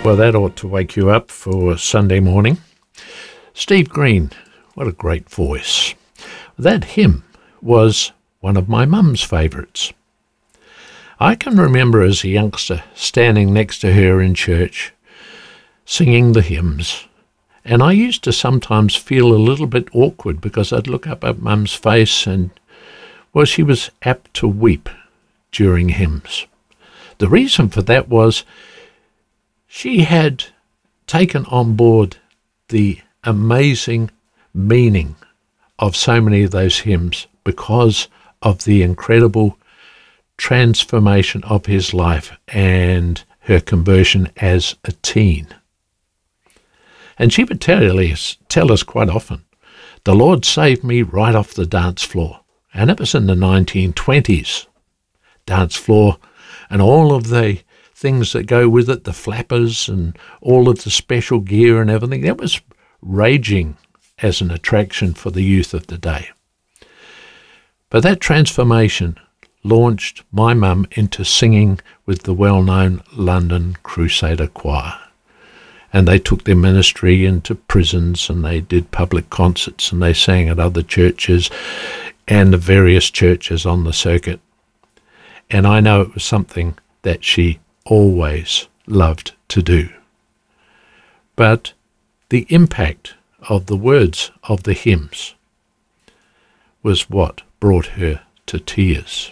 Well, that ought to wake you up for Sunday morning. Steve Green, what a great voice. That hymn was one of my mum's favourites. I can remember as a youngster standing next to her in church, singing the hymns, and I used to sometimes feel a little bit awkward because I'd look up at Mum's face and, well, she was apt to weep during hymns. The reason for that was she had taken on board the amazing meaning of so many of those hymns because of the incredible transformation of his life and her conversion as a teen. And she would tell us quite often, the Lord saved me right off the dance floor. And it was in the 1920s. Dance floor and all of the things that go with it, the flappers and all of the special gear and everything, that was raging as an attraction for the youth of the day. But that transformation launched my mum into singing with the well-known London Crusader Choir. And they took their ministry into prisons and they did public concerts and they sang at other churches and the various churches on the circuit. And I know it was something that she always loved to do. But the impact of the words of the hymns was what brought her to tears.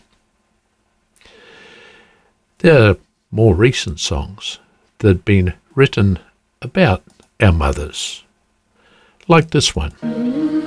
There are more recent songs that have been written about our mothers, like this one.